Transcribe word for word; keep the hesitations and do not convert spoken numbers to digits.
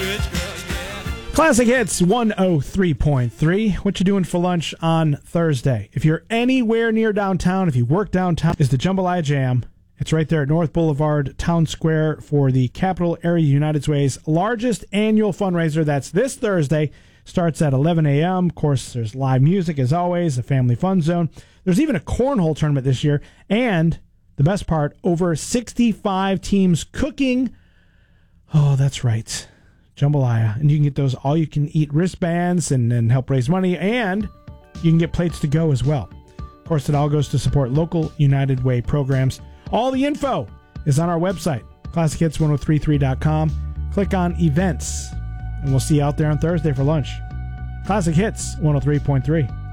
rich girl, yeah. Classic Hits one oh three point three. What you doing for lunch on Thursday? If you're anywhere near downtown, if you work downtown, is the Jambalaya Jam. It's right there at North Boulevard, Town Square, for the Capital Area United Way's largest annual fundraiser. That's this Thursday. Starts at eleven a.m. Of course, there's live music as always, a family fun zone. There's even a cornhole tournament this year. And the best part, over sixty-five teams cooking. Oh, that's right. Jambalaya. And you can get those all-you-can-eat wristbands and, and help raise money. And you can get plates to go as well. Of course, it all goes to support local United Way programs. All the info is on our website, classic hits ten thirty-three dot com. Click on events, and we'll see you out there on Thursday for lunch. Classic Hits one oh three point three.